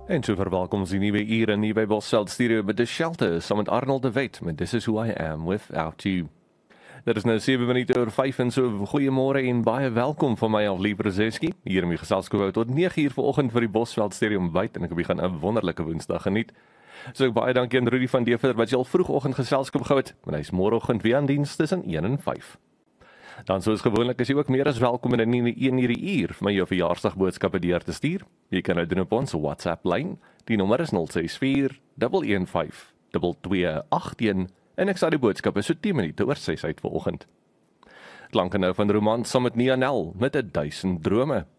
En so verwelkom ons die nuwe uur in die Bybelsveld studio by The Shelter, saam met Arnold de Wet, met This Is Who I Am Without You. Dit is nou 7 minute oor 5 en so goeiemôre en baie welkom van my af, Lee Brzezinski, hier in my geselskap tot 9 uur vanoggend vir die Bosveld Stadium byt en ek begin 'n wonderlike Woensdag geniet. So baie dankie aan Rudy van Deventer wat jy al vroegoggend geselskap gehou het, maar hy's môreoggend weer aan diens tussen 1 en 5. Dan soos gewoonlik is jy ook meer as welkom in 'n nuwe uur vir my jou verjaarsdagboodskappe deur te stuur. Jy kan dit doen op ons WhatsApp lyn. Die nommer is 064 115 2281 en ek sal die boodskappe so 10 minute oor 6 uit vanoggend. Klanke nou van Romans saam met Nianel met 1000 drome.